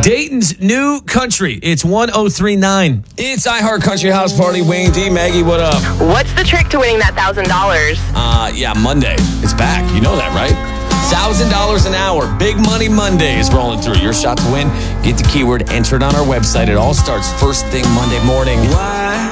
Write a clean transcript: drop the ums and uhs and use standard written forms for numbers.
Dayton's new country. It's 1039. It's iHeart Country House Party. Wayne D. Maggie, what up? What's the trick to winning that $1,000? Yeah, Monday. It's back. You know that, right? $1,000 an hour. Big Money Monday is rolling through. Your shot to win. Get the keyword, enter it on our website. It all starts first thing Monday morning.